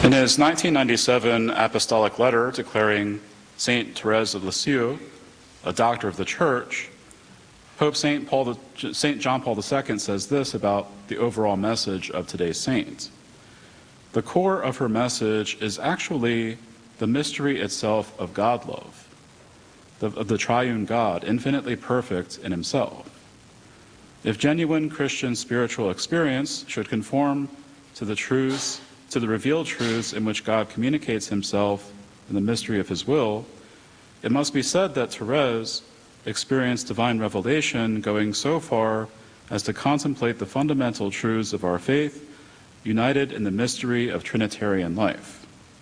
In his 1997 apostolic letter declaring Saint Therese of Lisieux a doctor of the Church, Pope Saint John Paul II says this about the overall message of today's saint. The core of her message is actually the mystery itself of God love, of the triune God, infinitely perfect in himself. If genuine Christian spiritual experience should conform to the revealed truths in which God communicates himself in the mystery of his will, it must be said that Therese experienced divine revelation going so far as to contemplate the fundamental truths of our faith, united in the mystery of Trinitarian life.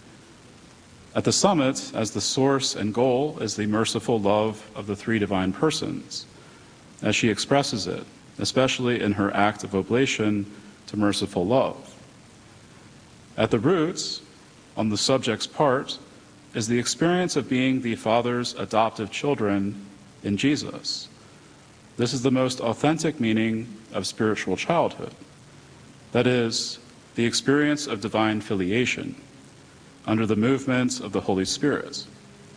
At the summit, as the source and goal, is the merciful love of the three divine persons, as she expresses it, especially in her act of oblation to merciful love. At the roots, on the subject's part, is the experience of being the Father's adoptive children in Jesus. This is the most authentic meaning of spiritual childhood. That is, the experience of divine filiation under the movement of the Holy Spirit.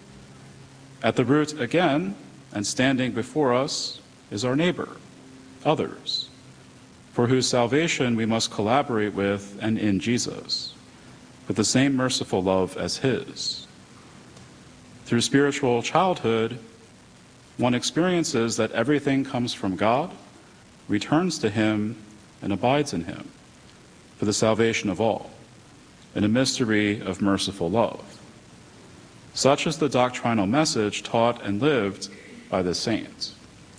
At the root again, and standing before us, is our neighbor, others, for whose salvation we must collaborate with and in Jesus, with the same merciful love as his. Through spiritual childhood, one experiences that everything comes from God, returns to him, and abides in him, for the salvation of all, in a mystery of merciful love. Such is the doctrinal message taught and lived by this saint.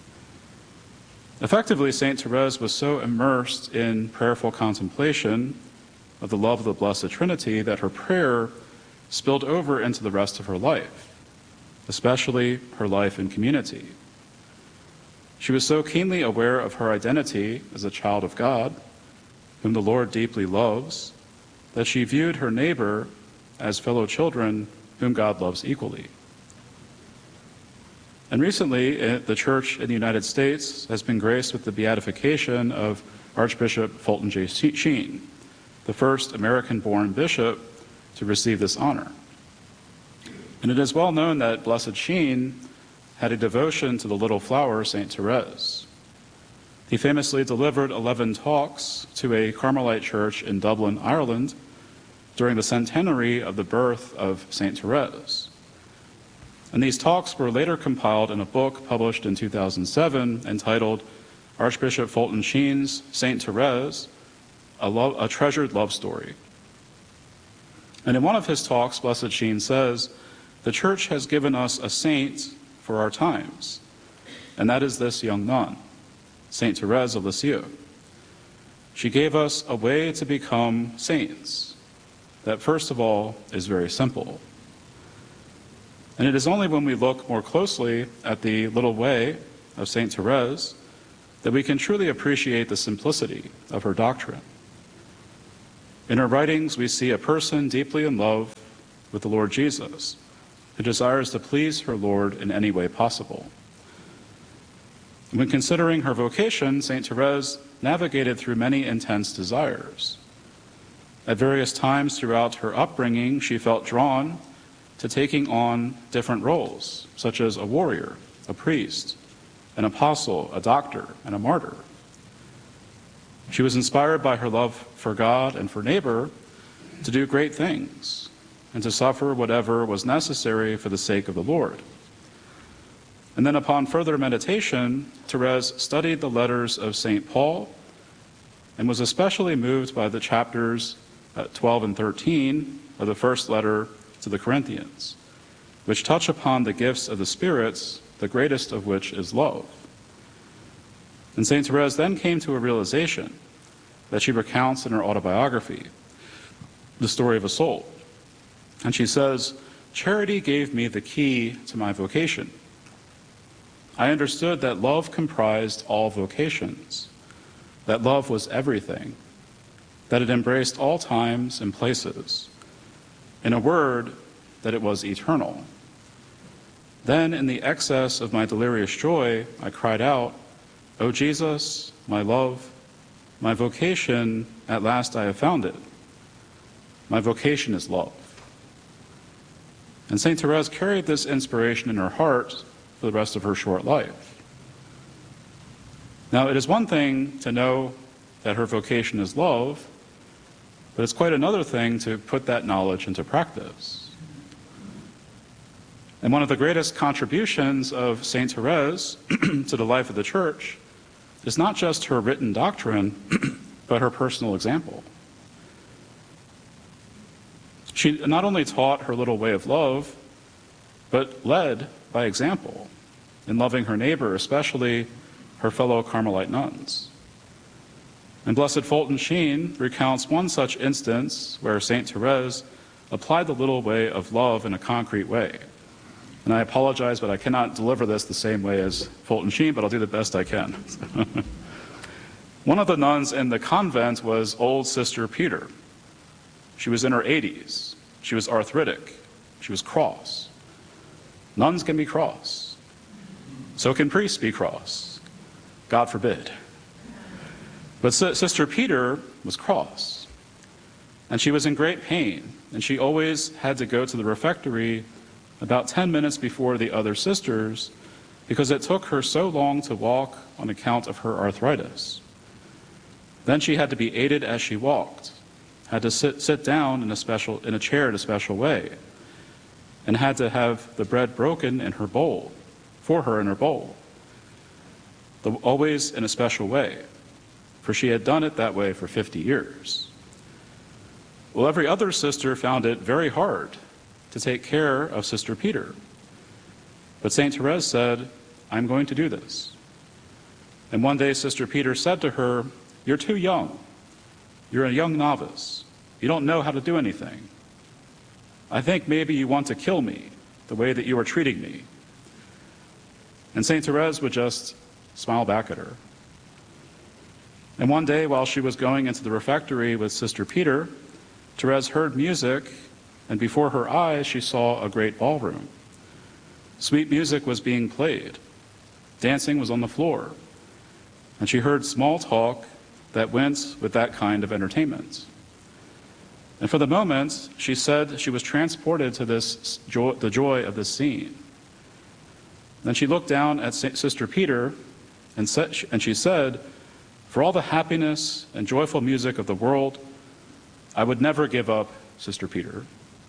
Effectively, Saint Therese was so immersed in prayerful contemplation of the love of the Blessed Trinity that her prayer spilled over into the rest of her life, especially her life in community. She was so keenly aware of her identity as a child of God, whom the Lord deeply loves, that she viewed her neighbor as fellow children whom God loves equally. And recently, the Church in the United States has been graced with the beatification of Archbishop Fulton J. Sheen, the first American-born bishop to receive this honor. And it is well known that Blessed Sheen had a devotion to the little flower, Saint Therese. He famously delivered 11 talks to a Carmelite church in Dublin, Ireland, during the centenary of the birth of Saint Therese. And these talks were later compiled in a book published in 2007 entitled Archbishop Fulton Sheen's Saint Therese, a treasured love story. And in one of his talks, Blessed Sheen says, "The Church has given us a saint for our times, and that is this young nun, Saint Therese of Lisieux. She gave us a way to become saints that, first of all, is very simple. And it is only when we look more closely at the little way of Saint Therese that we can truly appreciate the simplicity of her doctrine. In her writings, we see a person deeply in love with the Lord Jesus, who desires to please her Lord in any way possible. When considering her vocation, Saint Therese navigated through many intense desires. At various times throughout her upbringing, she felt drawn to taking on different roles, such as a warrior, a priest, an apostle, a doctor, and a martyr. She was inspired by her love for God and for neighbor to do great things and to suffer whatever was necessary for the sake of the Lord. And then upon further meditation, Therese studied the letters of St. Paul and was especially moved by the chapters 12 and 13 of the first letter to the Corinthians, which touch upon the gifts of the spirits, the greatest of which is love. And St. Therese then came to a realization that she recounts in her autobiography, the story of a soul. And she says, "Charity gave me the key to my vocation. I understood that love comprised all vocations, that love was everything, that it embraced all times and places. In a word, that it was eternal. Then, in the excess of my delirious joy, I cried out, 'O Jesus, my love, my vocation, at last I have found it. My vocation is love. And St. Therese carried this inspiration in her heart for the rest of her short life. Now, it is one thing to know that her vocation is love, but it's quite another thing to put that knowledge into practice. And one of the greatest contributions of St. Therese to the life of the Church is not just her written doctrine, but her personal example. She not only taught her little way of love, but led by example in loving her neighbor, especially her fellow Carmelite nuns. And Blessed Fulton Sheen recounts one such instance where St. Therese applied the little way of love in a concrete way. And I apologize, but I cannot deliver this the same way as Fulton Sheen, but I'll do the best I can. One of the nuns in the convent was old Sister Peter. She was in her 80s. She was arthritic. She was cross. Nuns can be cross. So can priests be cross. God forbid. But Sister Peter was cross. And she was in great pain. And she always had to go to the refectory about 10 minutes before the other sisters because it took her so long to walk on account of her arthritis. Then she had to be aided as she walked, had to sit down in a chair in a special way, and had to have the bread broken in her bowl, for her in her bowl, always in a special way, for she had done it that way for 50 years. Well, every other sister found it very hard to take care of Sister Peter. But St. Therese said, I'm going to do this. And one day Sister Peter said to her, you're too young. You're a young novice. You don't know how to do anything. I think maybe you want to kill me the way that you are treating me. And St. Therese would just smile back at her. And one day while she was going into the refectory with Sister Peter, Therese heard music, and before her eyes she saw a great ballroom. Sweet music was being played. Dancing was on the floor. And she heard small talk that went with that kind of entertainment. And for the moment, she said she was transported to the joy of this scene. Then she looked down at Sister Peter and she said, for all the happiness and joyful music of the world, I would never give up Sister Peter.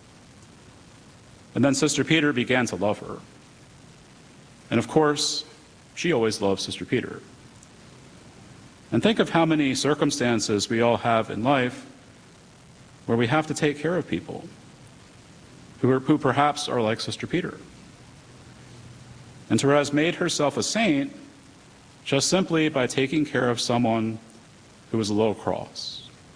And then Sister Peter began to love her. And of course, she always loved Sister Peter. And think of how many circumstances we all have in life where we have to take care of people who perhaps are like Sister Peter. And Therese made herself a saint just simply by taking care of someone who was a little cross.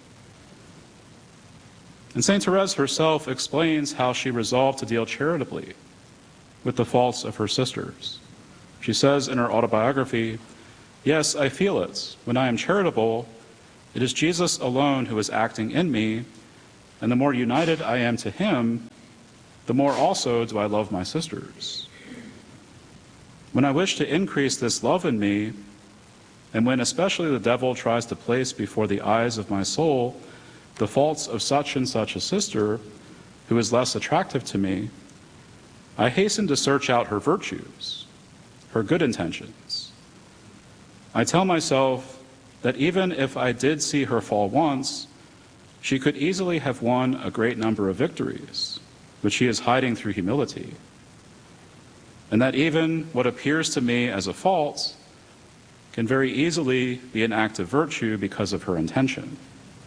And St. Therese herself explains how she resolved to deal charitably with the faults of her sisters. She says in her autobiography, yes, I feel it. When I am charitable, it is Jesus alone who is acting in me, and the more united I am to him, the more also do I love my sisters. When I wish to increase this love in me, and when especially the devil tries to place before the eyes of my soul the faults of such and such a sister who is less attractive to me, I hasten to search out her virtues, her good intentions. I tell myself that even if I did see her fall once, she could easily have won a great number of victories, which she is hiding through humility. And that even what appears to me as a fault can very easily be an act of virtue because of her intention.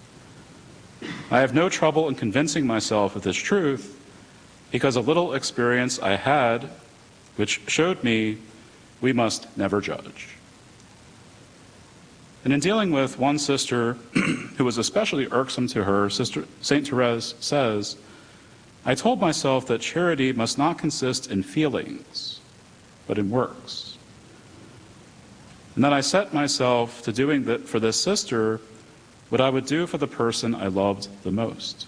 I have no trouble in convincing myself of this truth because a little experience I had which showed me we must never judge. And in dealing with one sister who was especially irksome to her, St. Therese says, I told myself that charity must not consist in feelings, but in works. And then I set myself to doing that for this sister what I would do for the person I loved the most.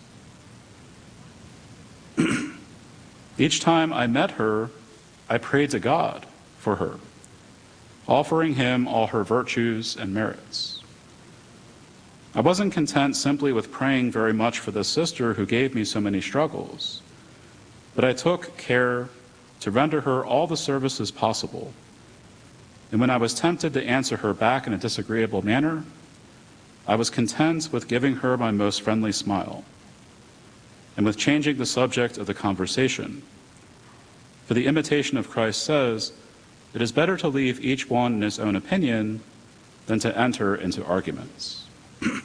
Each time I met her, I prayed to God for her, offering him all her virtues and merits. I wasn't content simply with praying very much for this sister who gave me so many struggles, but I took care to render her all the services possible. And when I was tempted to answer her back in a disagreeable manner, I was content with giving her my most friendly smile and with changing the subject of the conversation. For the imitation of Christ says, it is better to leave each one in his own opinion than to enter into arguments. And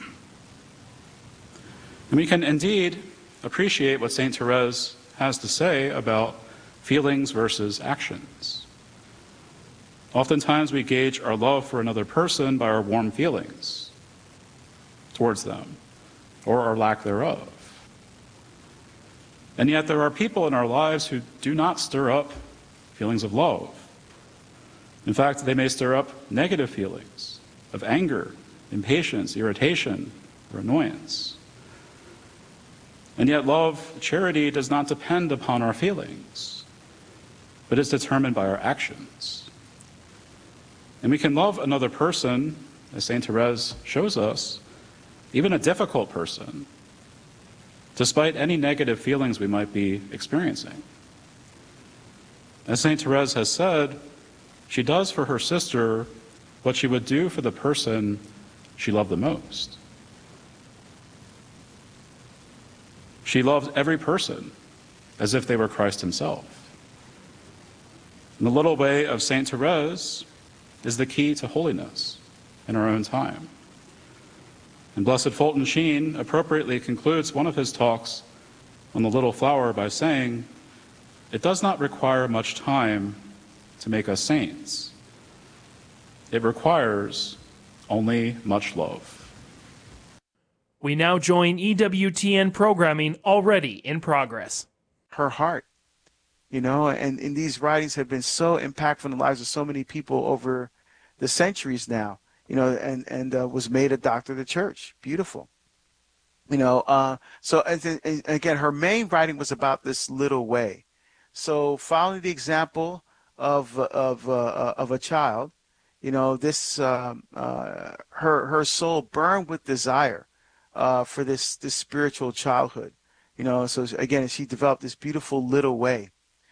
we can indeed appreciate what St. Therese has to say about feelings versus actions. Oftentimes we gauge our love for another person by our warm feelings towards them, or our lack thereof. And yet there are people in our lives who do not stir up feelings of love. In fact, they may stir up negative feelings of anger, impatience, irritation, or annoyance. And yet love, charity, does not depend upon our feelings, but is determined by our actions. And we can love another person, as St. Therese shows us, even a difficult person, despite any negative feelings we might be experiencing. As St. Therese has said, she does for her sister what she would do for the person she loved the most. She loved every person as if they were Christ himself. And the little way of St. Therese is the key to holiness in our own time. And Blessed Fulton Sheen appropriately concludes one of his talks on the little flower by saying, it does not require much time to make us saints. It requires only much love. We now join EWTN programming already in progress. Her heart, and these writings have been so impactful in the lives of so many people over the centuries now, and was made a doctor of the church. Beautiful. So again, her main writing was about this little way. So following the example of a child, this her soul burned with desire for this spiritual childhood. So again, she developed this beautiful little way.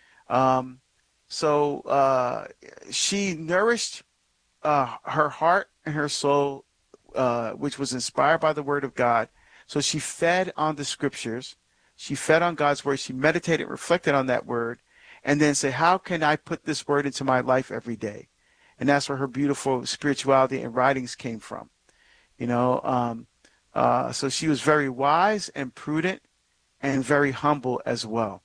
She nourished her heart and her soul, which was inspired by the Word of God. So she fed on the Scriptures. She fed on God's Word. She meditated, reflected on that Word, and then say, how can I put this Word into my life every day? And that's where her beautiful spirituality and writings came from. So she was very wise and prudent and very humble as well.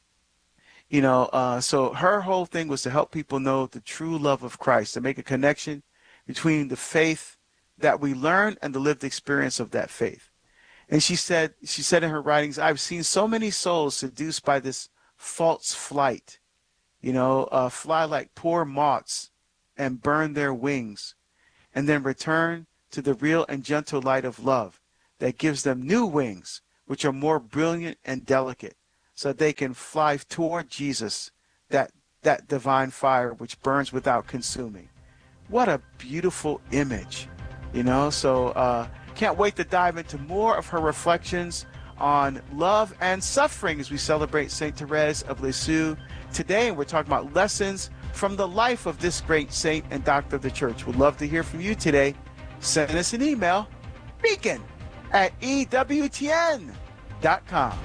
So her whole thing was to help people know the true love of Christ, to make a connection between the faith that we learn and the lived experience of that faith. And she said in her writings, I've seen so many souls seduced by this false flight, fly like poor moths and burn their wings, and then return to the real and gentle light of love that gives them new wings, which are more brilliant and delicate, so that they can fly toward Jesus, that divine fire which burns without consuming. What a beautiful image, So can't wait to dive into more of her reflections on love and suffering as we celebrate St. Therese of Lisieux today. And we're talking about lessons from the life of this great saint and doctor of the church. We'd love to hear from you today. Send us an email, beacon@ewtn.com.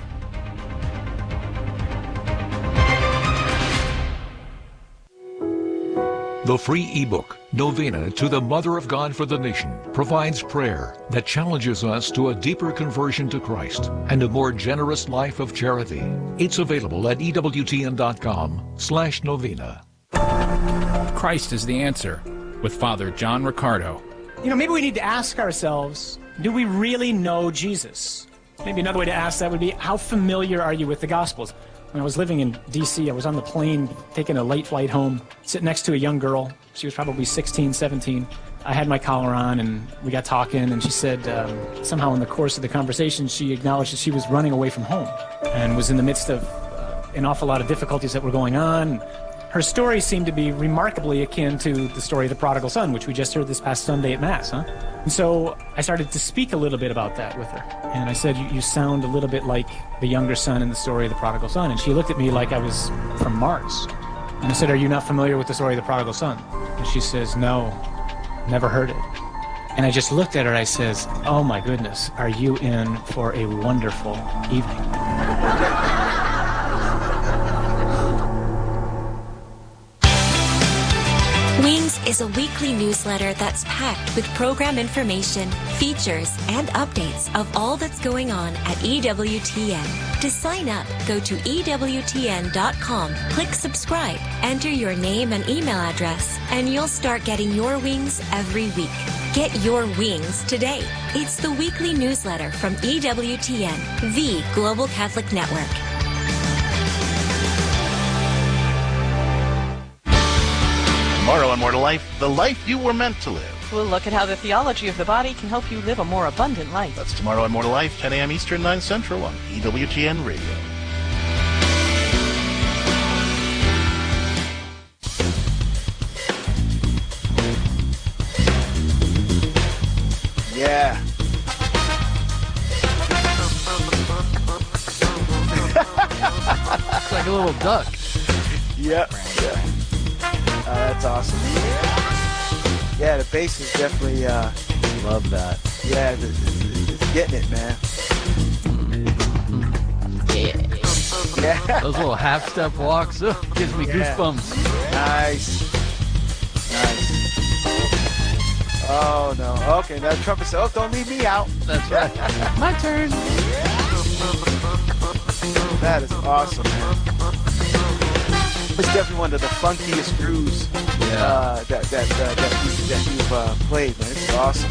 The free ebook, Novena to the Mother of God for the Nation, provides prayer that challenges us to a deeper conversion to Christ and a more generous life of charity. It's available at EWTN.com/novena. Christ is the answer, with Father John Riccardo. Maybe we need to ask ourselves, do we really know Jesus? Maybe another way to ask that would be, how familiar are you with the Gospels? When I was living in D.C., I was on the plane taking a late flight home, sitting next to a young girl. She was probably 16, 17. I had my collar on, and we got talking, and she said somehow in the course of the conversation, she acknowledged that she was running away from home and was in the midst of an awful lot of difficulties that were going on. her story seemed to be remarkably akin to the story of the prodigal son, which we just heard this past Sunday at Mass, huh? And so I started to speak a little bit about that with her. And I said, you sound a little bit like the younger son in the story of the prodigal son. And she looked at me like I was from Mars. And I said, are you not familiar with the story of the prodigal son? And she says, no, never heard it. And I just looked at her and I says, oh my goodness, are you in for a wonderful evening? Wings is a weekly newsletter that's packed with program information, features, and updates of all that's going on at EWTN. To sign up, go to EWTN.com, click subscribe, enter your name and email address, and you'll start getting your wings every week. Get your wings today. It's the weekly newsletter from EWTN, the Global Catholic Network. Tomorrow on More to Life, the life you were meant to live. We'll look at how the theology of the body can help you live a more abundant life. That's tomorrow on More to Life, 10 a.m. Eastern, 9 Central on EWTN Radio. Yeah. It's like a little duck. Yep. Yeah. That's awesome. Yeah, the bass is definitely. Love that. Yeah, it's getting it, man. Yeah. Those little half-step walks, gives me goosebumps. Nice. Oh, no. Okay, now the trumpet said, don't leave me out. That's right. My turn. That is awesome, man. It's definitely one of the funkiest grooves that you've played, man. It's awesome.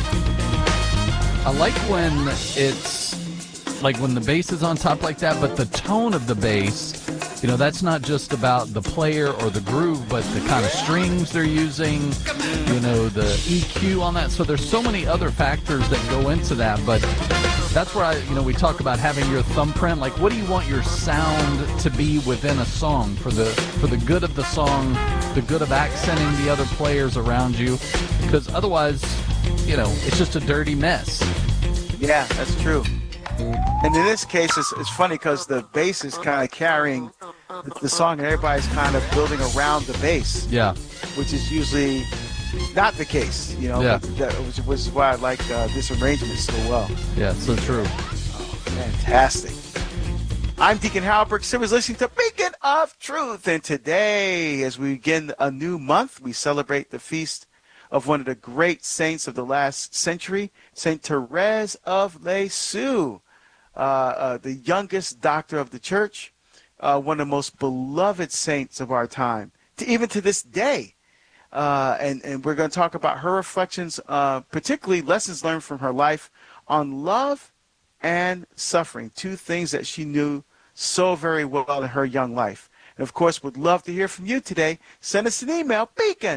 I like when it's like when the bass is on top like that, but the tone of the bass, that's not just about the player or the groove, but the kind of strings they're using, the EQ on that. So there's so many other factors that go into that, but that's where we talk about having your thumbprint. Like, what do you want your sound to be within a song for the good of the song, the good of accenting the other players around you? Because otherwise, it's just a dirty mess. Yeah, that's true. And in this case, it's funny because the bass is kind of carrying the song, and everybody's kind of building around the bass. Yeah. Which is usually not the case, Yeah. Which is why I like this arrangement so well. Yeah, so true. Fantastic. I'm Deacon Halbert. So was listening to Beacon of Truth. And today, as we begin a new month, we celebrate the feast of one of the great saints of the last century, Saint Therese of Lisieux, the youngest doctor of the church, one of the most beloved saints of our time, even to this day. And we're going to talk about her reflections, particularly lessons learned from her life on love and suffering, two things that she knew so very well in her young life. And, of course, would love to hear from you today. Send us an email,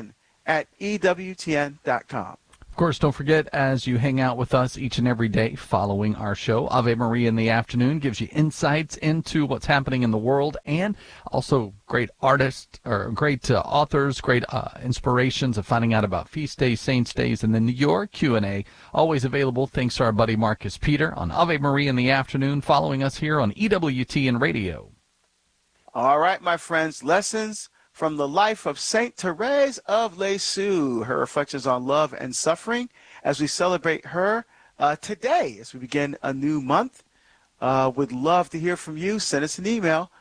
beacon@ewtn.com. Of course, don't forget, as you hang out with us each and every day following our show, Ave Maria in the afternoon gives you insights into what's happening in the world, and also great artists, or great authors, great inspirations of finding out about feast days, saints days, and then your Q&A, always available thanks to our buddy Marcus Peter on Ave Maria in the afternoon, following us here on EWTN Radio. All right, my friends, lessons from the life of Saint Therese of Lisieux, her reflections on love and suffering, as we celebrate her today, as we begin a new month. Would love to hear from you. Send us an email,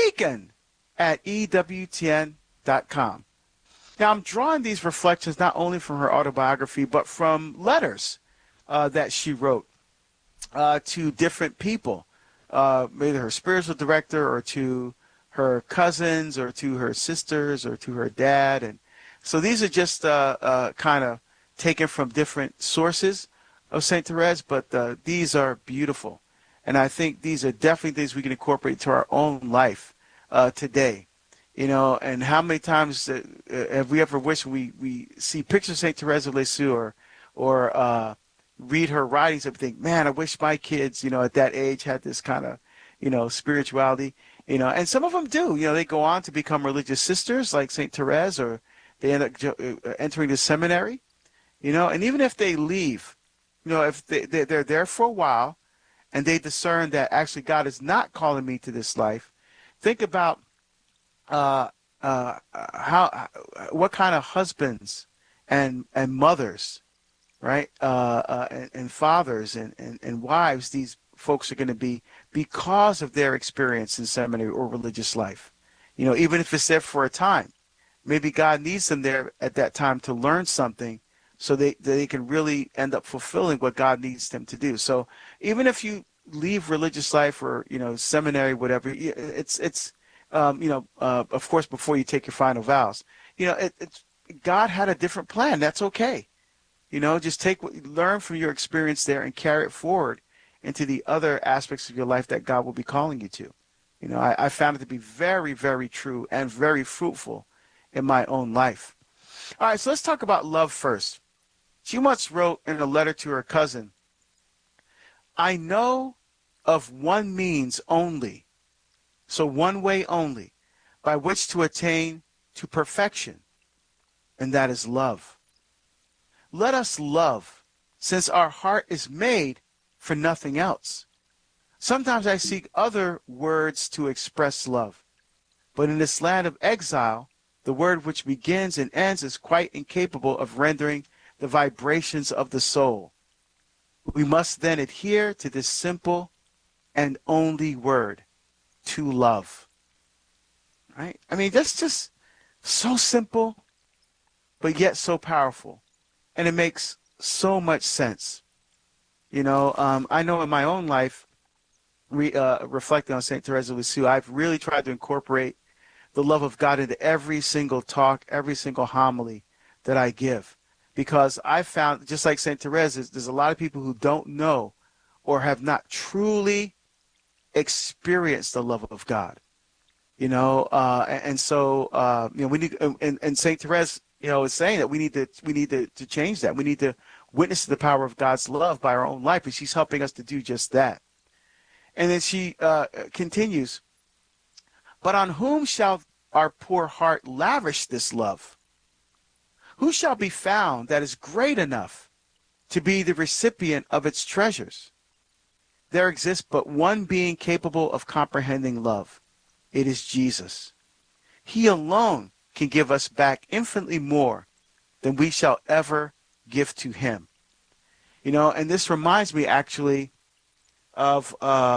beacon@ewtn.com. Now, I'm drawing these reflections not only from her autobiography, but from letters that she wrote to different people, maybe her spiritual director or to her cousins or to her sisters or to her dad. And so these are just kind of taken from different sources of St. Therese, but these are beautiful. And I think these are definitely things we can incorporate to our own life today. And how many times have we ever wished we see pictures of St. Therese of Lisieux or read her writings and think, man, I wish my kids, at that age had this kind of, spirituality. And some of them do. They go on to become religious sisters like St. Therese, or they end up entering the seminary. And even if they leave, if they're there for a while and they discern that actually God is not calling me to this life, think about what kind of husbands and mothers, right, and fathers and wives these folks are going to be because of their experience in seminary or religious life. Even if it's there for a time, maybe God needs them there at that time to learn something, so they can really end up fulfilling what God needs them to do. So even if you leave religious life or seminary, whatever, it's of course before you take your final vows, it's God had a different plan. That's okay. Just learn from your experience there and carry it forward into the other aspects of your life that God will be calling you to. I found it to be very, very true and very fruitful in my own life. All right, so let's talk about love first. She once wrote in a letter to her cousin, "I know of one means only, so one way only, by which to attain to perfection, and that is love. Let us love, since our heart is made for nothing else. Sometimes I seek other words to express love, but in this land of exile, the word which begins and ends is quite incapable of rendering the vibrations of the soul. We must then adhere to this simple and only word, to love." Right? I mean, that's just so simple, but yet so powerful. And it makes so much sense. I know in my own life, reflecting on St. Therese of Lisieux, I've really tried to incorporate the love of God into every single talk, every single homily that I give. Because I found, just like St. Therese, there's a lot of people who don't know or have not truly experienced the love of God. So we need, and St. Therese, is saying that we need to change that. We need to witness the power of God's love by our own life, and she's helping us to do just that. And then she continues, "But on whom shall our poor heart lavish this love? Who shall be found that is great enough to be the recipient of its treasures? There exists but one being capable of comprehending love. It is Jesus. He alone can give us back infinitely more than we shall ever give to him." And this reminds me actually of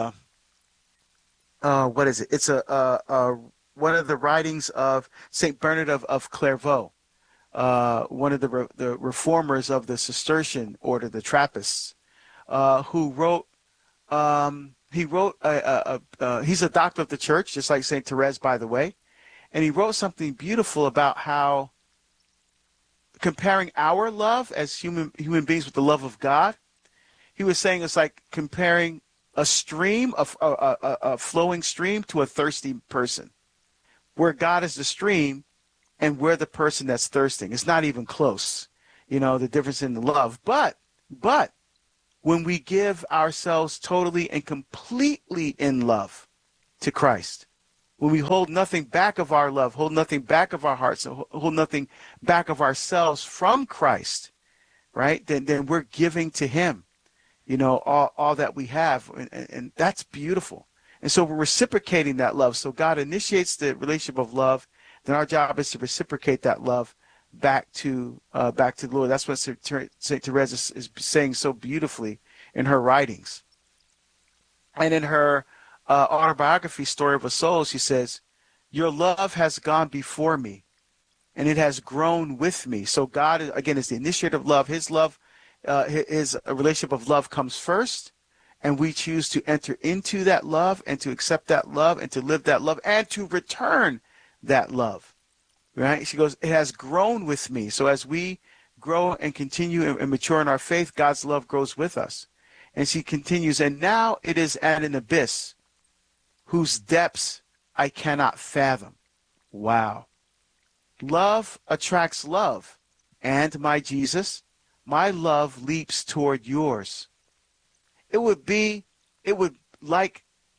what is it? It's one of the writings of Saint Bernard of Clairvaux, one of the reformers of the Cistercian order, the Trappists, who wrote. He's a doctor of the church, just like Saint Therese, by the way, and he wrote something beautiful about how comparing our love as human beings with the love of God. He was saying it's like comparing a stream, a flowing stream, to a thirsty person, where God is the stream and we're the person that's thirsting. It's not even close, the difference in the love. But when we give ourselves totally and completely in love to Christ, when we hold nothing back of our love, hold nothing back of our hearts, hold nothing back of ourselves from Christ, right? Then we're giving to him, all that we have. And that's beautiful. And so we're reciprocating that love. So God initiates the relationship of love. Then our job is to reciprocate that love back to the Lord. That's what St. Therese is saying so beautifully in her writings. And in her autobiography, Story of a Soul, she says, "Your love has gone before me, and it has grown with me." So God, again, is the initiator of love. His love, his relationship of love comes first, and we choose to enter into that love and to accept that love and to live that love and to return that love. Right? She goes, "It has grown with me." So as we grow and continue and mature in our faith, God's love grows with us. And she continues, "And now it is at an abyss whose depths I cannot fathom." Wow. Love attracts love. And my Jesus, my love leaps toward yours. It would like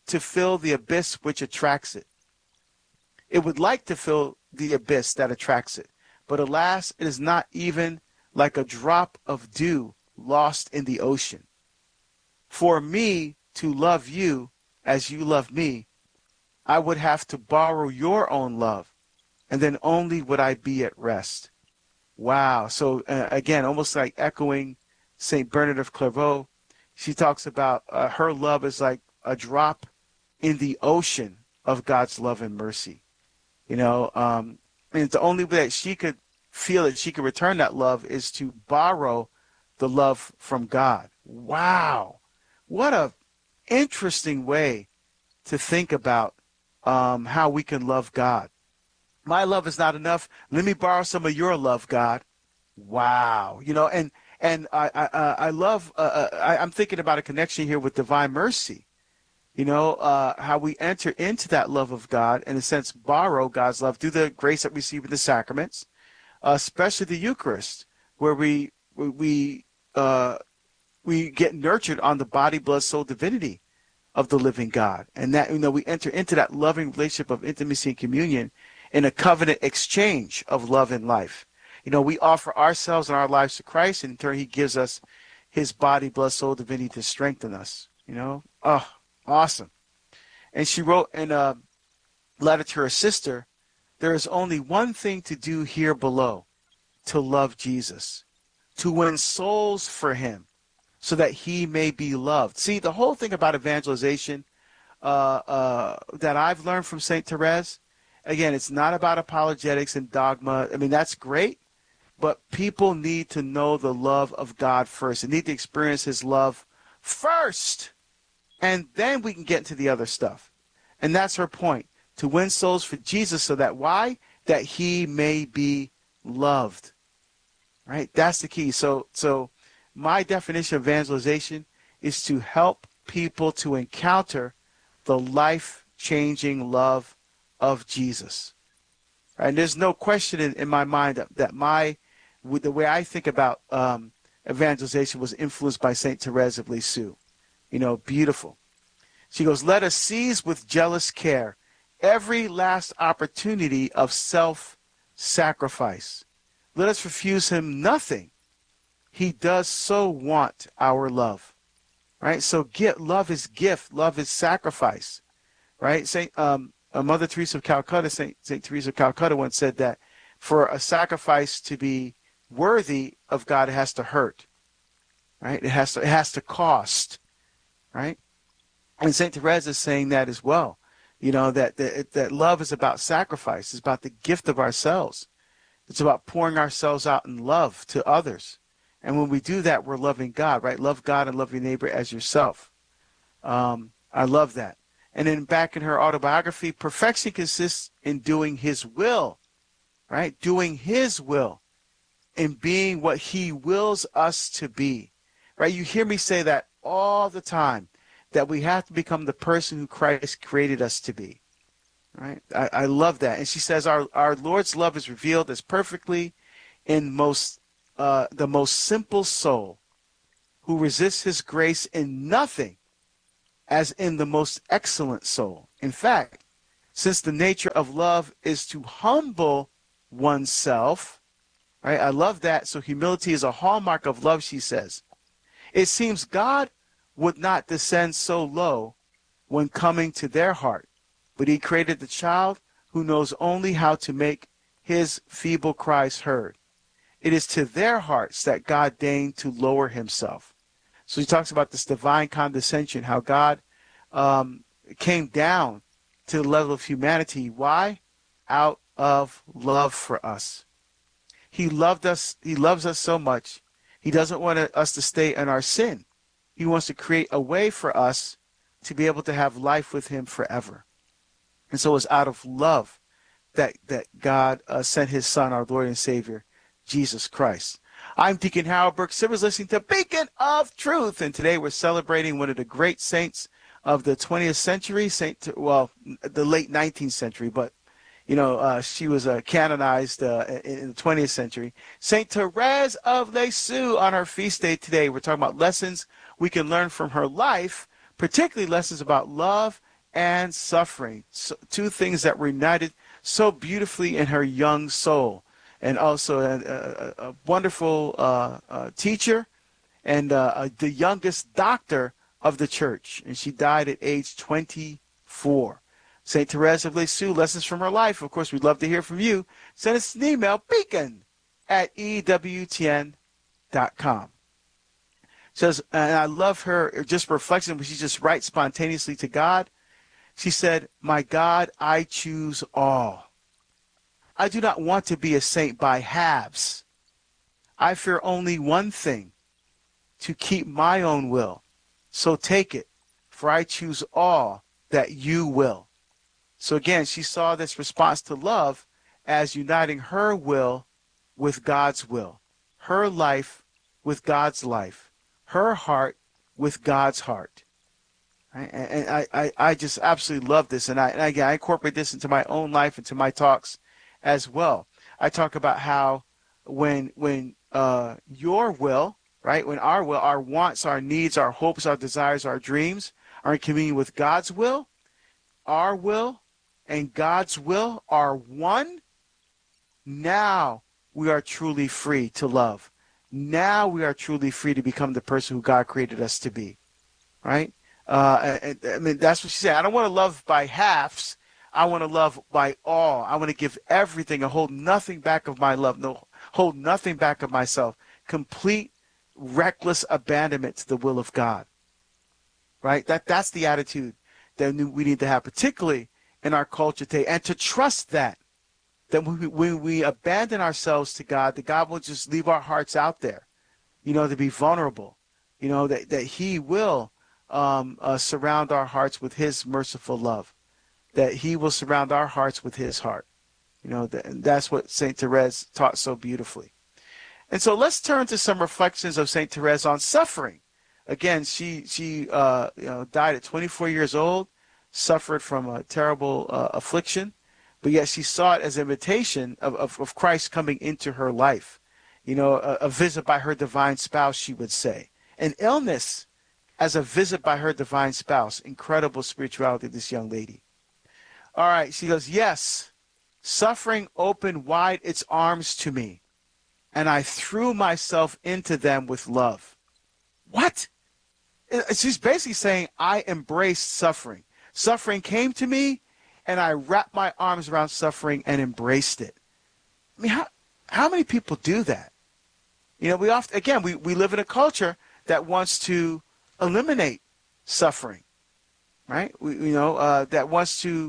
to fill the abyss which attracts it. It would like to fill the abyss that attracts it. But alas, it is not even like a drop of dew lost in the ocean. For me to love you as you love me, I would have to borrow your own love, and then only would I be at rest. Wow. So again, almost like echoing St. Bernard of Clairvaux, she talks about her love is like a drop in the ocean of God's love and mercy. You know, and the only way that she could feel that she could return that love is to borrow the love from God. Wow. What a interesting way to think about how we can love God. My love is not enough. Let me borrow some of your love, God. Wow. You know, and I love, I'm thinking about a connection here with divine mercy. You know, how we enter into that love of God, in a sense, borrow God's love through the grace that we receive in the sacraments, especially the Eucharist, where we get nurtured on the body, blood, soul, divinity of the living God. And that, you know, we enter into that loving relationship of intimacy and communion in a covenant exchange of love and life. You know, we offer ourselves and our lives to Christ, and in turn, he gives us his body, blood, soul, divinity to strengthen us. You know, oh, awesome. And she wrote in a letter to her sister, there is only one thing to do here below, to love Jesus, to win souls for him, so that he may be loved. See, the whole thing about evangelization that I've learned from St. Therese, again, it's not about apologetics and dogma. I mean, that's great, but people need to know the love of God first. They need to experience his love first, and then we can get into the other stuff. And that's her point, to win souls for Jesus, so that why? That he may be loved. Right? That's the key. So my definition of evangelization is to help people to encounter the life-changing love of Jesus. Right? And there's no question in my mind that the way I think about evangelization was influenced by St. Therese of Lisieux. You know, beautiful. She goes, let us seize with jealous care every last opportunity of self-sacrifice. Let us refuse him nothing. He does so want our love, right? So love is gift, love is sacrifice, right? Mother Teresa of Calcutta, Saint Teresa of Calcutta once said that for a sacrifice to be worthy of God, it has to hurt, right? It has to cost, right? And Saint Therese is saying that as well, you know, that love is about sacrifice. It's about the gift of ourselves. It's about pouring ourselves out in love to others. And when we do that, we're loving God, right? Love God and love your neighbor as yourself. I love that. And then back in her autobiography, perfection consists in doing his will, right? Doing his will and being what he wills us to be, right? You hear me say that all the time, that we have to become the person who Christ created us to be, right? I love that. And she says our Lord's love is revealed as perfectly in the most simple soul, who resists his grace in nothing, as in the most excellent soul. In fact, since the nature of love is to humble oneself, right? I love that. So humility is a hallmark of love, she says. It seems God would not descend so low when coming to their heart, but he created the child who knows only how to make his feeble cries heard. It is to their hearts that God deigned to lower himself. So he talks about this divine condescension, how God came down to the level of humanity. Why? Out of love for us. He loved us. He loves us so much. He doesn't want us to stay in our sin. He wants to create a way for us to be able to have life with him forever. And so it's out of love that God sent his son, our Lord and Savior, Jesus Christ. I'm Deacon Harold Burke Sivers, listening to Beacon of Truth, and today we're celebrating one of the great saints of the 20th century, the late 19th century, but she was canonized in the 20th century. St. Therese of Lisieux on her feast day today. We're talking about lessons we can learn from her life, particularly lessons about love and suffering. So, two things that were united so beautifully in her young soul. And also a wonderful teacher and the youngest doctor of the church. And she died at age 24. St. Therese of Lisieux, lessons from her life. Of course, we'd love to hear from you. Send us an email, beacon@ewtn.com. Says, and I love her just reflection when she just writes spontaneously to God. She said, "My God, I choose all. I do not want to be a saint by halves. I fear only one thing, to keep my own will. So take it, for I choose all that you will." So again, she saw this response to love as uniting her will with God's will, her life with God's life, her heart with God's heart. Right? And I just absolutely love this. And again, I incorporate this into my own life, into my talks as well. I talk about how when your will, right, when our will, our wants, our needs, our hopes, our desires, our dreams are in communion with God's will, our will and God's will are one, now we are truly free to love. Now we are truly free to become the person who God created us to be, right? I mean, that's what she said. I don't want to love by halves. I want to love by all. I want to give everything and hold nothing back of my love. No, hold nothing back of myself. Complete, reckless abandonment to the will of God. Right? That's the attitude that we need to have, particularly in our culture today, and to trust that when we abandon ourselves to God, that God will just leave our hearts out there, to be vulnerable, that He will surround our hearts with His merciful love, that He will surround our hearts with His heart. That's what St. Therese taught so beautifully. And so let's turn to some reflections of St. Therese on suffering. Again, she died at 24 years old, suffered from a terrible affliction, but yet she saw it as an invitation of Christ coming into her life. A visit by her divine spouse, she would say. An illness as a visit by her divine spouse. Incredible spirituality of this young lady. All right, she goes, "Yes, suffering opened wide its arms to me, and I threw myself into them with love." What? She's basically saying, I embraced suffering. Suffering came to me, and I wrapped my arms around suffering and embraced it. I mean, how many people do that? We often, again, we live in a culture that wants to eliminate suffering, right? That wants to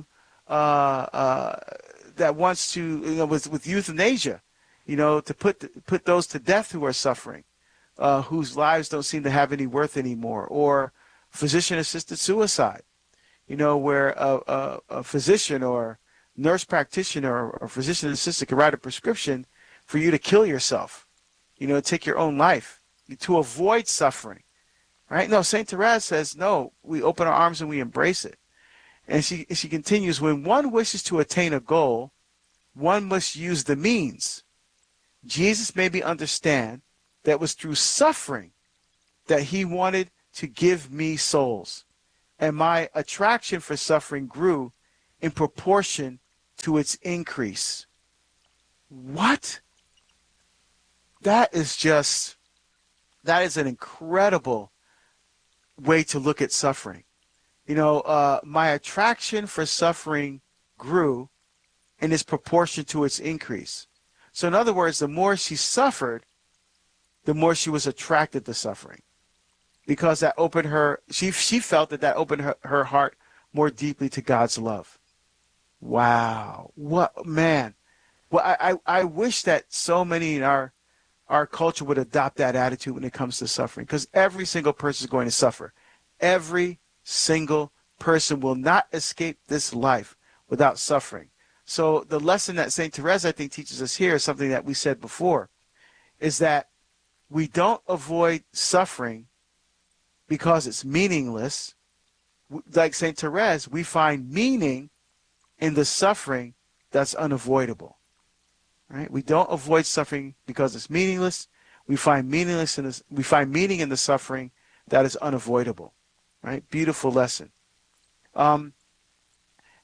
with euthanasia, to put those to death who are suffering, whose lives don't seem to have any worth anymore, or physician-assisted suicide, where a physician or nurse practitioner or physician assistant can write a prescription for you to kill yourself, take your own life to avoid suffering, right? No, St. Therese says, no, we open our arms and we embrace it. And she continues, when one wishes to attain a goal, one must use the means. Jesus made me understand that it was through suffering that He wanted to give me souls. And my attraction for suffering grew in proportion to its increase. What? That is an incredible way to look at suffering. My attraction for suffering grew in its proportion to its increase. So in other words, the more she suffered, the more she was attracted to suffering, because that opened her, she felt that opened her heart more deeply to God's love. Wow. What, man. Well, I wish that so many in our culture would adopt that attitude when it comes to suffering, because every single person is going to suffer. Every single person will not escape this life without suffering. So the lesson that St. Therese, I think, teaches us here is something that we said before, is that we don't avoid suffering because it's meaningless. Like St. Therese, we find meaning in the suffering that's unavoidable. Right? We don't avoid suffering because it's meaningless. We find meaning in the suffering that is unavoidable. Right? Beautiful lesson.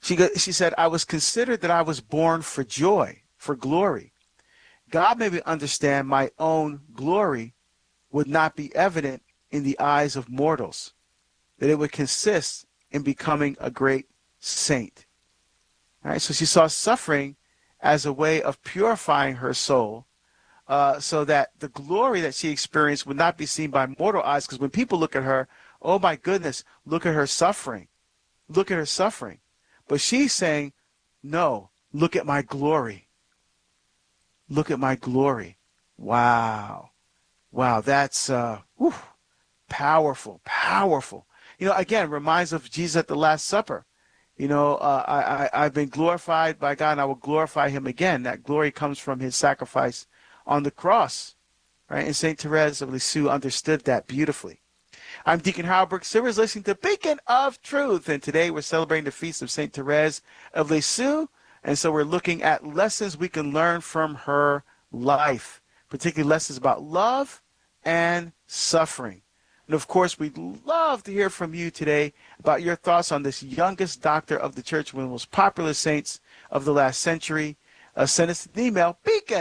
She said, I was considered that I was born for joy, for glory. God made me understand my own glory would not be evident in the eyes of mortals, that it would consist in becoming a great saint. All right, so she saw suffering as a way of purifying her soul, so that the glory that she experienced would not be seen by mortal eyes. Because when people look at her, oh my goodness, look at her suffering. Look at her suffering. But she's saying, no, look at my glory. Look at my glory. Wow. Wow, that's powerful, powerful. You know, again, reminds of Jesus at the Last Supper. You know, I've been glorified by God, and I will glorify him again. That glory comes from his sacrifice on the cross, right? And St. Therese of Lisieux understood that beautifully. I'm Deacon Howard Brooks Silvers, listening to Beacon of Truth, and today we're celebrating the feast of St. Therese of Lisieux, and so we're looking at lessons we can learn from her life, particularly lessons about love and suffering. And of course, we'd love to hear from you today about your thoughts on this youngest doctor of the church, one of the most popular saints of the last century. Send us an email,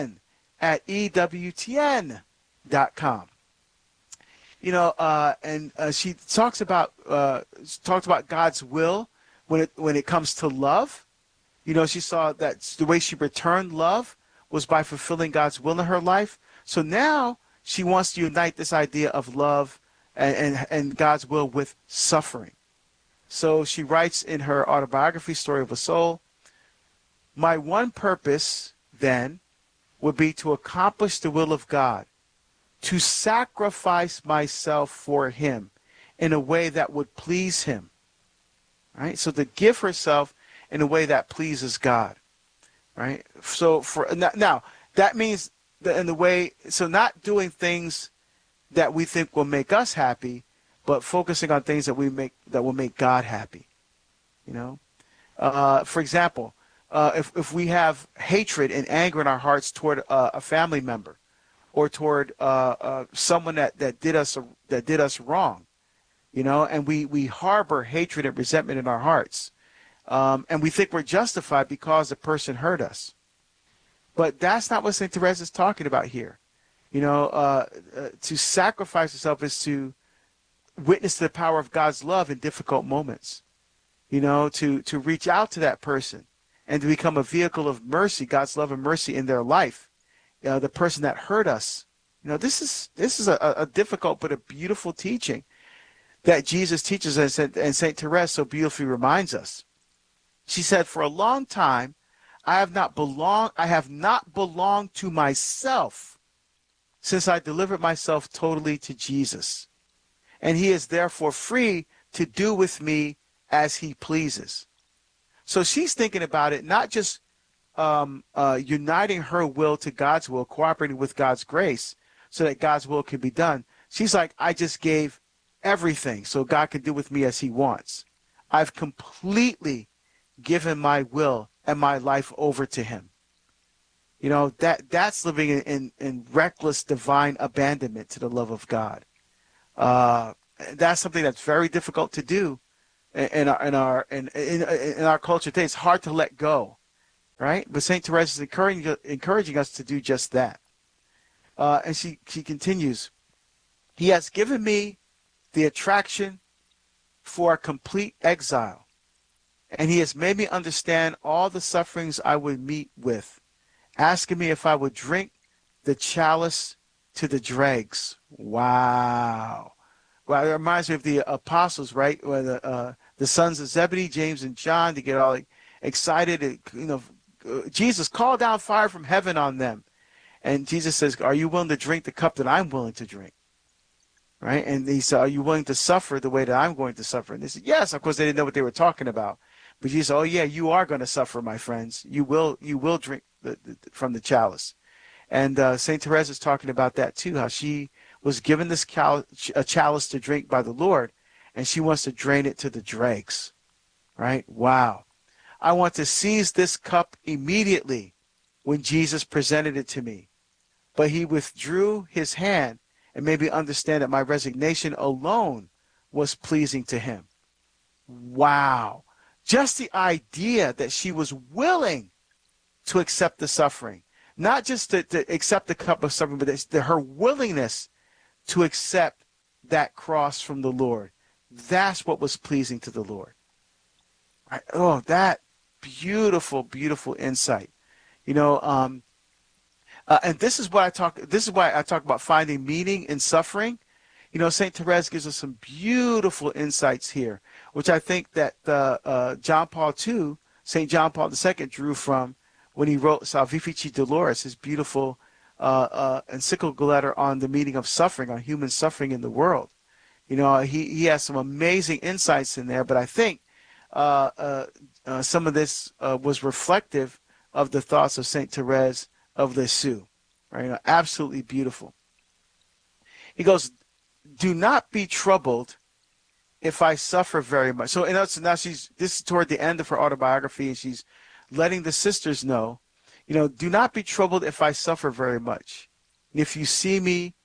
beacon@ewtn.com. You know, and she talks about God's will when it comes to love. You know, she saw that the way she returned love was by fulfilling God's will in her life. So now she wants to unite this idea of love and God's will with suffering. So she writes in her autobiography, Story of a Soul, my one purpose then would be to accomplish the will of God, to sacrifice myself for him in a way that would please him. Right? So to give herself in a way that pleases God. Right? So now that means that in the way, so not doing things that we think will make us happy, but focusing on things that will make God happy. You know, for example, if we have hatred and anger in our hearts toward a family member, or toward someone that did us wrong, you know, and we harbor hatred and resentment in our hearts, and we think we're justified because the person hurt us, but that's not what St. Therese is talking about here. You know, to sacrifice yourself is to witness the power of God's love in difficult moments. You know, to reach out to that person and to become a vehicle of mercy, God's love and mercy in their life. The person that hurt us. You know, this is a difficult but a beautiful teaching that Jesus teaches us, and St. Therese so beautifully reminds us. She said, for a long time, I have not belonged to myself since I delivered myself totally to Jesus. And he is therefore free to do with me as he pleases. So she's thinking about it, not just uniting her will to God's will, cooperating with God's grace so that God's will can be done. She's like, I just gave everything so God can do with me as he wants. I've completely given my will and my life over to him. You know, that's living in reckless divine abandonment to the love of God. That's something that's very difficult to do in our culture today. It's hard to let go, right? But St. Therese is encouraging us to do just that. And she continues, he has given me the attraction for a complete exile, and he has made me understand all the sufferings I would meet with, asking me if I would drink the chalice to the dregs. Wow. Well, it reminds me of the apostles, right? Where the sons of Zebedee, James and John, to get all excited. You know, Jesus called down fire from heaven on them. And Jesus says, are you willing to drink the cup that I'm willing to drink? Right? And he said, are you willing to suffer the way that I'm going to suffer? And they said, yes. Of course, they didn't know what they were talking about. But Jesus said, oh, yeah, you are going to suffer, my friends. You will drink from the chalice. And St. Therese is talking about that too, how she was given this a chalice to drink by the Lord, and she wants to drain it to the dregs. Right? Wow. I want to seize this cup immediately when Jesus presented it to me. But he withdrew his hand and made me understand that my resignation alone was pleasing to him. Wow. Just the idea that she was willing to accept the suffering, not just to accept the cup of suffering, but her willingness to accept that cross from the Lord. That's what was pleasing to the Lord. Right? Oh, that beautiful, beautiful insight. You know, and this is why I talk about finding meaning in suffering. You know, St. Therese gives us some beautiful insights here, which I think that St. John Paul II drew from when he wrote Salvifici Dolores, his beautiful encyclical letter on the meaning of suffering, on human suffering in the world. You know, he has some amazing insights in there, but I think some of this was reflective of the thoughts of St. Therese of Lisieux. Right? You know, absolutely beautiful. He goes, do not be troubled if I suffer very much. So now this is toward the end of her autobiography, and she's letting the sisters know, you know, do not be troubled if I suffer very much. If you see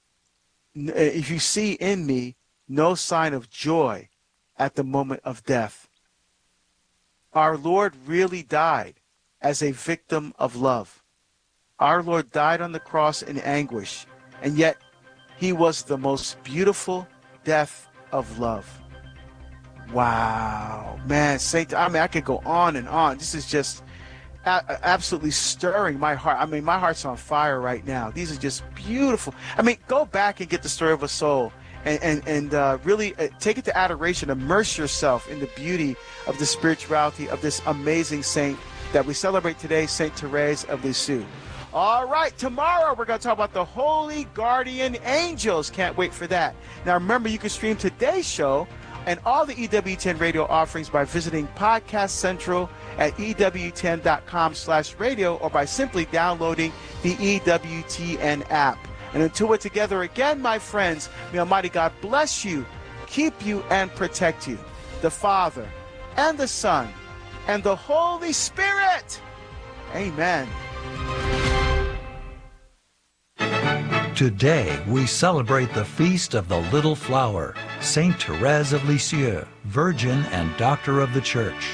in me no sign of joy at the moment of death. Our Lord really died as a victim of love. Our Lord died on the cross in anguish, and yet he was the most beautiful death of love. Wow, man, I could go on and on. This is just absolutely stirring my heart. I mean, my heart's on fire right now. These are just beautiful. I mean, go back and get the story of a soul and really take it to adoration. Immerse yourself in the beauty of the spirituality of this amazing saint that we celebrate today, St. Therese of Lisieux. All right, tomorrow we're going to talk about the Holy Guardian Angels. Can't wait for that. Now, remember, you can stream today's show and all the EWTN radio offerings by visiting Podcast Central at EWTN.com/radio or by simply downloading the EWTN app. And until we're together again, my friends, may Almighty God bless you, keep you, and protect you. The Father, and the Son, and the Holy Spirit. Amen. Today, we celebrate the feast of the Little Flower, Saint Therese of Lisieux, Virgin and Doctor of the Church.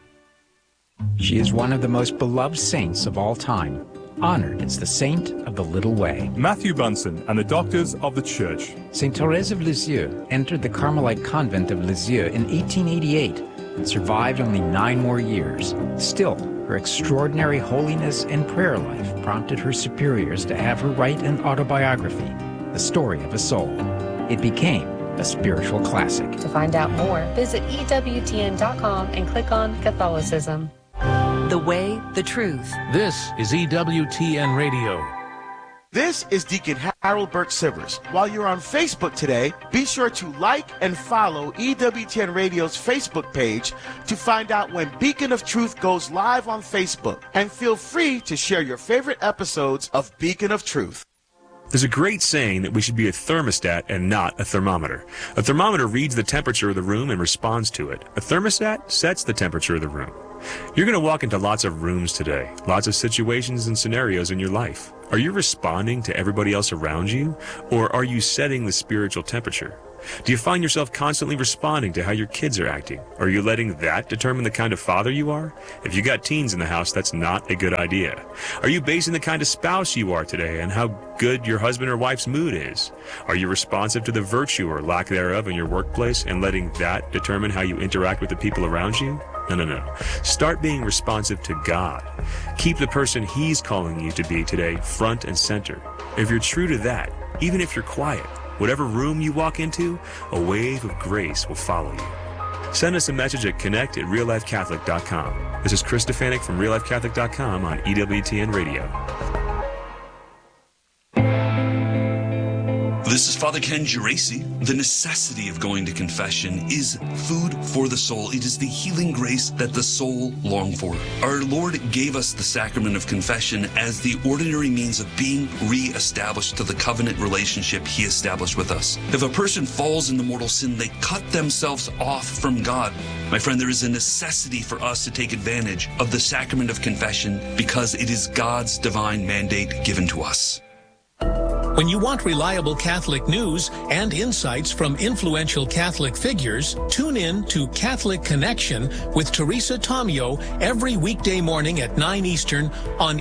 She is one of the most beloved saints of all time, honored as the Saint of the Little Way. Matthew Bunson and the Doctors of the Church. Saint Therese of Lisieux entered the Carmelite convent of Lisieux in 1888 and survived only 9 more years. Still, her extraordinary holiness and prayer life prompted her superiors to have her write an autobiography, The Story of a Soul. It became a spiritual classic. To find out more, visit EWTN.com and click on Catholicism. The Way, the Truth. This is EWTN Radio. This is Deacon Harold Burke Sivers. While you're on Facebook today, be sure to like and follow EWTN Radio's Facebook page to find out when Beacon of Truth goes live on Facebook. And feel free to share your favorite episodes of Beacon of Truth. There's a great saying that we should be a thermostat and not a thermometer. A thermometer reads the temperature of the room and responds to it. A thermostat sets the temperature of the room. You're going to walk into lots of rooms today, lots of situations and scenarios in your life. Are you responding to everybody else around you, or are you setting the spiritual temperature? Do you find yourself constantly responding to how your kids are acting? Are you letting that determine the kind of father you are? If you got teens in the house, that's not a good idea. Are you basing the kind of spouse you are today on how good your husband or wife's mood is? Are you responsive to the virtue or lack thereof in your workplace and letting that determine how you interact with the people around you? No. Start being responsive to God. Keep the person He's calling you to be today front and center. If you're true to that, even if you're quiet, whatever room you walk into, a wave of grace will follow you. Send us a message at connect@reallifecatholic.com. This is Chris Stefanik from reallifecatholic.com on EWTN Radio. This is Father Ken Geraci. The necessity of going to confession is food for the soul. It is the healing grace that the soul longs for. Our Lord gave us the sacrament of confession as the ordinary means of being re-established to the covenant relationship He established with us. If a person falls into mortal sin, they cut themselves off from God. My friend, there is a necessity for us to take advantage of the sacrament of confession because it is God's divine mandate given to us. When you want reliable Catholic news and insights from influential Catholic figures, tune in to Catholic Connection with Teresa Tomeo every weekday morning at 9 Eastern on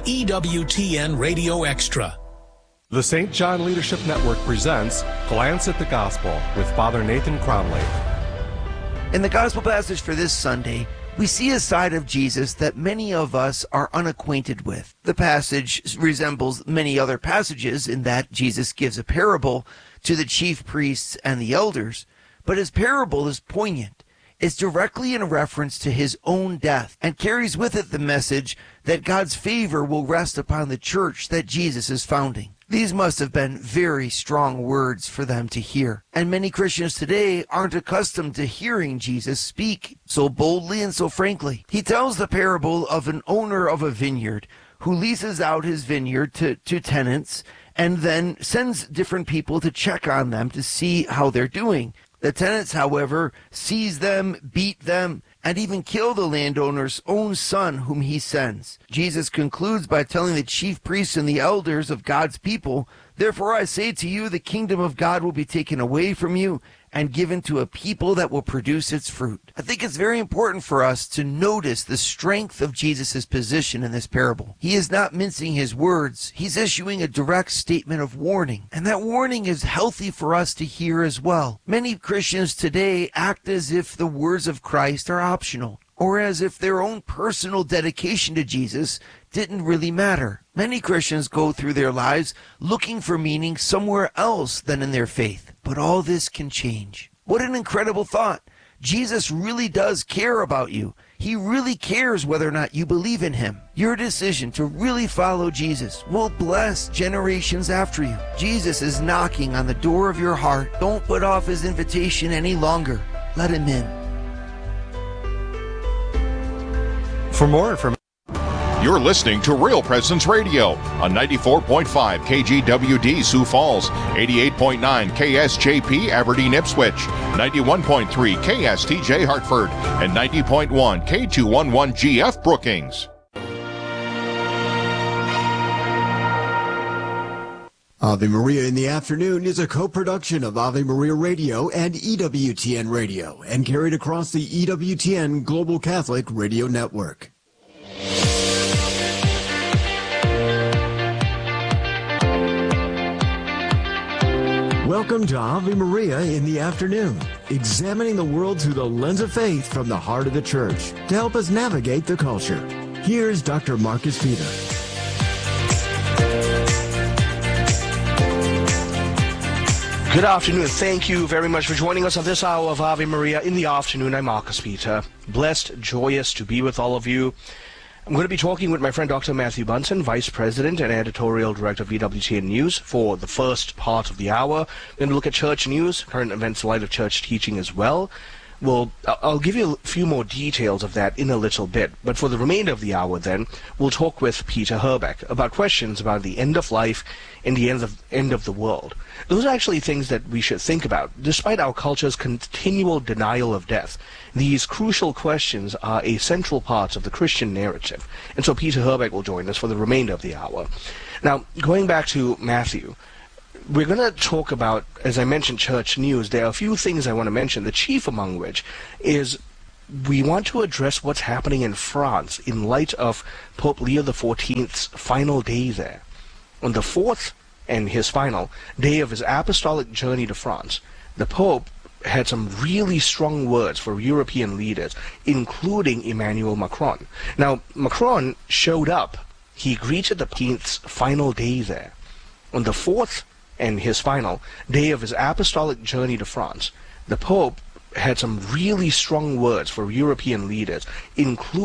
EWTN Radio Extra. The St. John Leadership Network presents Glance at the Gospel with Father Nathan Cromley. In the Gospel passage for this Sunday, we see a side of Jesus that many of us are unacquainted with. The passage resembles many other passages in that Jesus gives a parable to the chief priests and the elders, but his parable is poignant. It's directly in reference to his own death and carries with it the message that God's favor will rest upon the church that Jesus is founding. These must have been very strong words for them to hear. And many Christians today aren't accustomed to hearing Jesus speak so boldly and so frankly. He tells the parable of an owner of a vineyard who leases out his vineyard to tenants and then sends different people to check on them to see how they're doing. The tenants, however, seize them, beat them, and even kill the landowner's own son whom he sends. Jesus concludes by telling the chief priests and the elders of God's people, "Therefore I say to you, the kingdom of God will be taken away from you and given to a people that will produce its fruit." I think it's very important for us to notice the strength of Jesus' position in this parable. He is not mincing his words. He's issuing a direct statement of warning. And that warning is healthy for us to hear as well. Many Christians today act as if the words of Christ are optional, or as if their own personal dedication to Jesus didn't really matter. Many Christians go through their lives looking for meaning somewhere else than in their faith. But all this can change. What an incredible thought. Jesus really does care about you. He really cares whether or not you believe in him. Your decision to really follow Jesus will bless generations after you. Jesus is knocking on the door of your heart. Don't put off his invitation any longer. Let him in. For more information, you're listening to Real Presence Radio on 94.5 KGWD Sioux Falls, 88.9 KSJP Aberdeen Ipswich, 91.3 KSTJ Hartford, and 90.1 K211 GF Brookings. Ave Maria in the Afternoon is a co-production of Ave Maria Radio and EWTN Radio and carried across the EWTN Global Catholic Radio Network. Welcome to Ave Maria in the Afternoon, examining the world through the lens of faith from the heart of the Church to help us navigate the culture. Here's Dr. Marcus Peter. Good afternoon. Thank you very much for joining us on this hour of Ave Maria in the Afternoon. I'm Marcus Peter. Blessed, joyous to be with all of you. I'm going to be talking with my friend Dr. Matthew Bunson, Vice President and Editorial Director of EWTN News for the first part of the hour. We're going to look at church news, current events in light of church teaching as well. I'll give you a few more details of that in a little bit, but for the remainder of the hour then, we'll talk with Peter Herbeck about questions about the end of life and the end of the world. Those are actually things that we should think about. Despite our culture's continual denial of death, these crucial questions are a central part of the Christian narrative, and so Peter Herbeck will join us for the remainder of the hour. Now, going back to Matthew, we're going to talk about, as I mentioned, church news. There are a few things I want to mention, the chief among which is we want to address what's happening in France in light of Pope Leo XIV's final day there. On the fourth and his final day of his apostolic journey to France, the Pope had some really strong words for European leaders, including Emmanuel Macron. Now, Macron showed up. He greeted the Pope's final day there. On the fourth and his final day of his apostolic journey to France, the Pope had some really strong words for European leaders, including